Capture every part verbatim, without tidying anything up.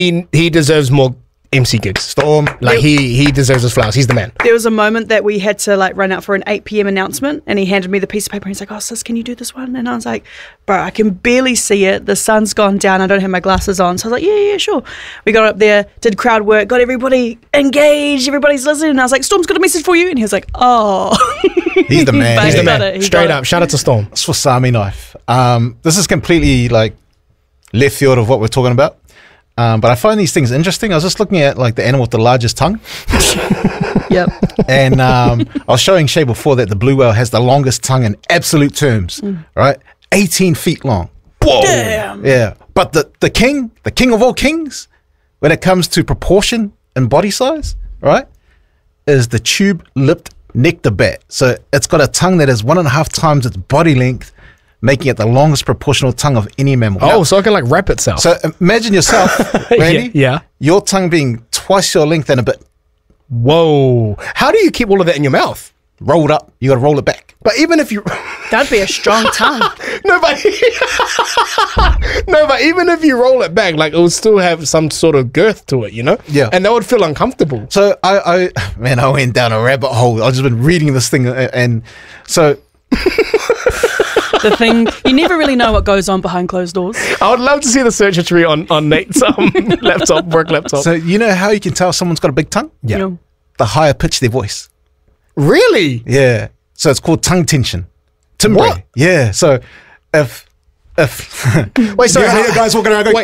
he, he deserves more M C gigs. Storm. Like, he he deserves his flowers. He's the man. There was a moment that we had to like run out for an eight p.m. announcement, and he handed me the piece of paper and he's like, oh sis, can you do this one? And I was like, bro, I can barely see it. The sun's gone down. I don't have my glasses on. So I was like, yeah, yeah, sure. We got up there, did crowd work, got everybody engaged, everybody's listening. And I was like, Storm's got a message for you. And he was like, oh. He's the man. But He's he the got man. it, he Straight got up. it. Shout out to Storm. It's for Sami knife. Um, this is completely like left field of what we're talking about. Um, but I find these things interesting. I was just looking at like the animal with the largest tongue. Yep. And um, I was showing Shay before that the blue whale has the longest tongue in absolute terms, mm. right? eighteen feet long. Whoa. Damn. Yeah. But the, the king, the king of all kings, when it comes to proportion and body size, right, is the tube-lipped nectar bat. So it's got a tongue that is one and a half times its body length, making it the longest proportional tongue of any mammal. Oh, now, so it can like wrap itself. so imagine yourself, Randy, yeah, yeah. your tongue being twice your length and a bit Whoa. How do you keep all of that in your mouth? rolled up. You got to roll it back. But even if you... That'd be a strong tongue. no, but... no, but even if you roll it back, like, it would still have some sort of girth to it, you know? Yeah. And that would feel uncomfortable. So I, I man, I went down a rabbit hole. I've just been reading this thing, uh, and so... The thing, you never really know what goes on behind closed doors. I would love to see the search history on, on Nate's um, laptop, work laptop. So you know how you can tell someone's got a big tongue? Yeah. You know, The higher pitch their voice. Really? Yeah. So it's called tongue tension. Timbre. What? Yeah. So if if Wait, sorry, you how- hear guys walking around going, Wait.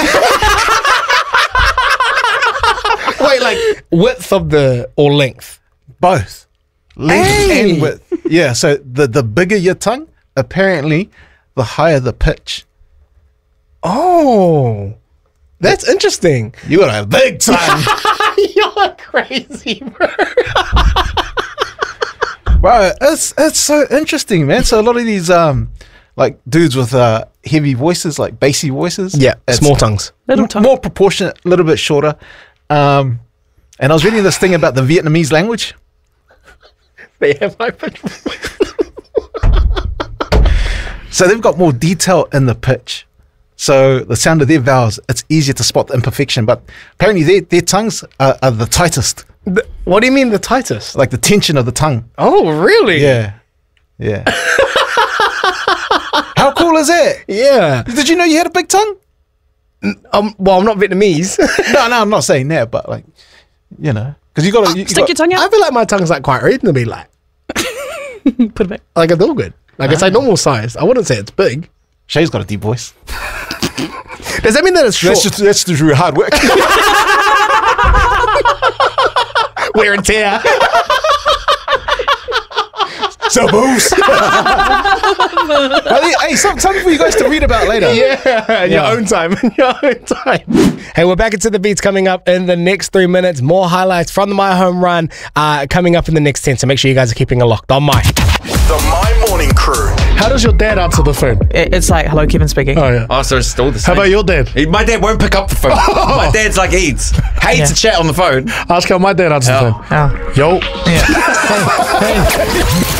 Wait, like width of the or length? both length Hey. and width. Yeah. So the the bigger your tongue, apparently, the higher the pitch. Oh, that's interesting. You got a big tongue. You're crazy, bro. Wow, it's it's so interesting, man. So a lot of these um like dudes with uh heavy voices, like bassy voices, Yeah, it's small tongues. little m- tongue. more proportionate, a little bit shorter. Um, and I was reading this thing about the Vietnamese language. They have high pitch. So they've got more detail in the pitch. So the sound of their vowels, it's easier to spot the imperfection. But apparently their, their tongues are, are the tightest, The- what do you mean the tightest? like the tension of the tongue. Oh, really? Yeah. Yeah. How cool is that? Yeah. Did you know you had a big tongue? Um, well, I'm not Vietnamese. No, no, I'm not saying that, but like, you know, because you got to you, you Stick got, your tongue I out. feel like my tongue's like quite reasonably like, Put it back. like a little good. Like it's like normal size. I wouldn't say it's big. Shay's got a deep voice. Does that mean that it's short? That's just that's just through hard work. Wear and tear. So boost. Hey, some, something for you guys to read about later. Yeah, in your Yeah. own time. In your own time. Hey, we're back into the beats coming up in the next three minutes. More highlights from the My Home Run uh, coming up in the next ten. So make sure you guys are keeping it locked on My. The My Morning Crew. How does your dad answer the phone? It, it's like, hello, Kevin speaking. Oh, yeah. Oh, so it's still the How same. about your dad? He- My dad won't pick up the phone. My dad's like Eads. Hates Yeah. to chat on the phone. Ask how my dad answers the Oh. phone. Oh. Yo.